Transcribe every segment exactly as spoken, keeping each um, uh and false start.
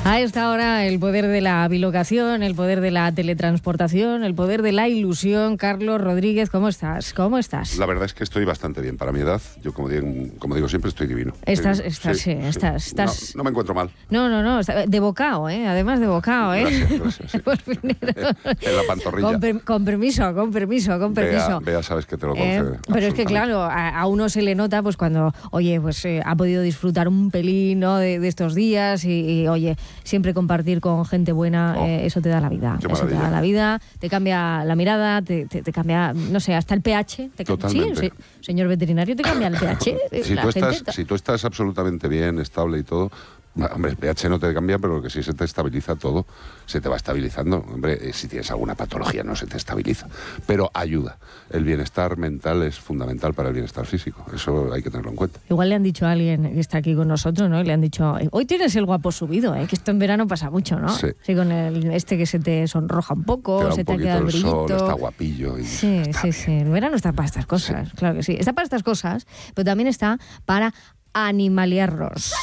A esta hora, el poder de la bilocación, el poder de la teletransportación, el poder de la ilusión. Carlos Rodríguez, ¿cómo estás? ¿Cómo estás? La verdad es que estoy bastante bien para mi edad. Yo, como digo, como digo siempre, estoy divino. Estás, Estoy divino. estás, sí, sí, estás, sí. estás... No, no me encuentro mal. No, no, no, de bocado, ¿eh? Además de bocado, ¿eh? Gracias, gracias. Sí. Por primero. En la pantorrilla. Con, per, con permiso, con permiso, con permiso. Vea, vea sabes que te lo concede. Eh, pero es que, claro, a, a uno se le nota pues cuando, oye, pues eh, ha podido disfrutar un pelín, ¿no? de, de estos días y, y, oye, siempre compartir con gente buena, oh, eh, eso te da la vida. Eso maravilla. Te da la vida, te cambia la mirada, te, te, te cambia, no sé, hasta el pH. Te Totalmente. Sí, sí, señor veterinario, te cambia el pH. Si, la tú gente estás, si tú estás absolutamente bien, estable y todo... Hombre, el pH no te cambia, pero lo que sí se te estabiliza todo, se te va estabilizando. Hombre, si tienes alguna patología no se te estabiliza, pero ayuda. El bienestar mental es fundamental para el bienestar físico, eso hay que tenerlo en cuenta. Igual le han dicho a alguien que está aquí con nosotros, ¿no? Y le han dicho, hoy tienes el guapo subido, ¿eh? Que esto en verano pasa mucho, ¿no? Sí. Sí, con el este que se te sonroja un poco, te da se un te ha quedado el brillito. Sol, está guapillo. Y sí, está sí, bien. sí. El verano está para estas cosas, sí. Claro que sí. Está para estas cosas, pero también está para animaliarlos.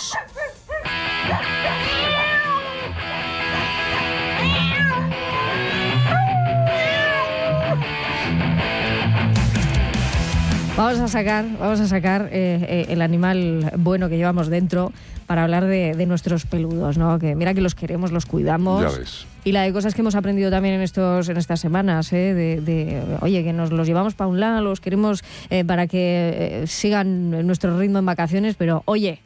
Vamos a sacar, vamos a sacar eh, eh, el animal bueno que llevamos dentro para hablar de, de nuestros peludos, ¿no? Que mira que los queremos, los cuidamos. Ya ves. Y la de cosas que hemos aprendido también en estos en estas semanas, ¿eh? de, de, oye, que nos los llevamos para un lado, los queremos eh, para que eh, sigan nuestro ritmo en vacaciones, pero oye...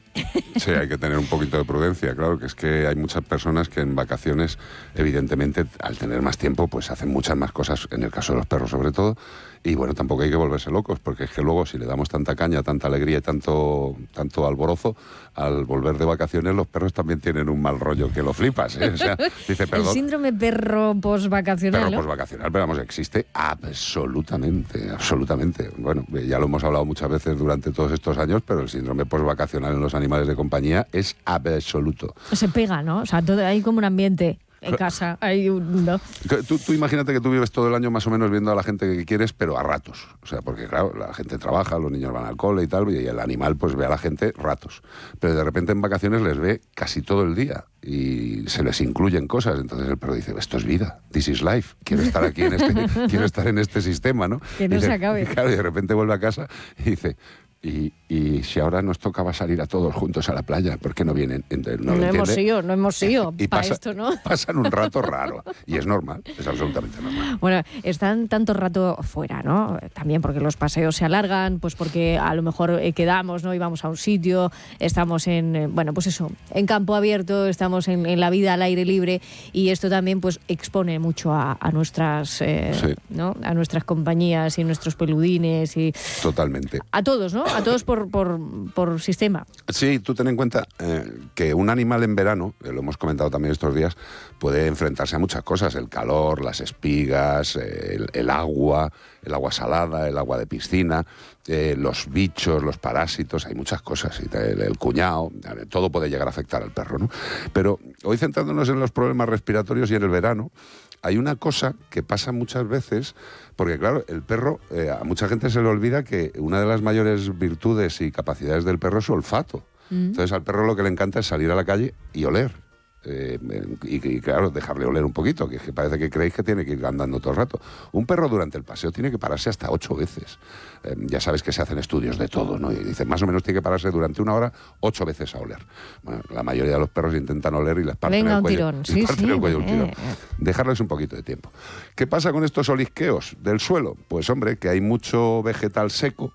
Sí, hay que tener un poquito de prudencia, claro, que es que hay muchas personas que en vacaciones, evidentemente, al tener más tiempo, pues hacen muchas más cosas, en el caso de los perros sobre todo, y bueno, tampoco hay que volverse locos, porque es que luego si le damos tanta caña, tanta alegría y tanto, tanto alborozo, al volver de vacaciones los perros también tienen un mal rollo que lo flipas, ¿eh? O sea, dice, perdón. El síndrome perro posvacacional, Perro ¿no? posvacacional, pero vamos, existe absolutamente, absolutamente. Bueno, ya lo hemos hablado muchas veces durante todos estos años, pero el síndrome posvacacional en los animales de compañía es absoluto. Se pega, ¿no? O sea, todo, hay como un ambiente en casa. Hay un, ¿no? Tú, tú imagínate que tú vives todo el año más o menos viendo a la gente que quieres, pero a ratos. O sea, porque claro, la gente trabaja, los niños van al cole y tal, y el animal pues ve a la gente ratos. Pero de repente en vacaciones les ve casi todo el día y se les incluyen cosas. Entonces el perro dice, esto es vida, this is life. Quiero estar aquí en este, quiero estar en este sistema, ¿no? Que no y se de, acabe. Y claro, y de repente vuelve a casa y dice... Y, y si ahora nos tocaba salir a todos juntos a la playa, ¿por qué no vienen? Entonces, no no lo hemos entiende. ido, no hemos ido Y para pasa, esto, ¿no? pasan un rato raro. Y es normal, es absolutamente normal. Bueno, están tanto rato fuera, ¿no? También porque los paseos se alargan, pues porque a lo mejor eh, quedamos, ¿no? Y vamos a un sitio, estamos en, eh, bueno, pues eso, en campo abierto, estamos en, en la vida al aire libre y esto también pues expone mucho a, a nuestras, eh, sí. ¿no? A nuestras compañías y nuestros peludines y... Totalmente. A todos, ¿no? A todos por, por, por sistema. Sí, tú ten en cuenta eh, que un animal en verano, eh, lo hemos comentado también estos días, puede enfrentarse a muchas cosas, el calor, las espigas, eh, el, el agua, el agua salada, el agua de piscina, eh, los bichos, los parásitos, hay muchas cosas, el, el cuñado, todo puede llegar a afectar al perro, ¿no? Pero hoy centrándonos en los problemas respiratorios y en el verano, hay una cosa que pasa muchas veces, porque claro, el perro, eh, a mucha gente se le olvida que una de las mayores virtudes y capacidades del perro es su olfato. Mm. Entonces al perro lo que le encanta es salir a la calle y oler. Eh, y, y claro, dejarle oler un poquito, que, que parece que creéis que tiene que ir andando todo el rato. Un perro durante el paseo tiene que pararse hasta ocho veces. Eh, ya sabes que se hacen estudios de todo, ¿no? Y dicen, más o menos tiene que pararse durante una hora ocho veces a oler. Bueno, la mayoría de los perros intentan oler y les parten Venga, el cuello. un tirón. Sí, parten sí, el cuello un tirón. Eh. Dejarles un poquito de tiempo. ¿Qué pasa con estos olisqueos del suelo? Pues hombre, que hay mucho vegetal seco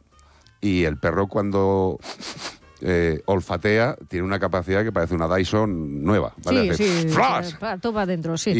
y el perro cuando... Eh, olfatea, tiene una capacidad que parece una Dyson nueva, ¿vale? Sí, Hace sí, ¡flash! todo para adentro, sí.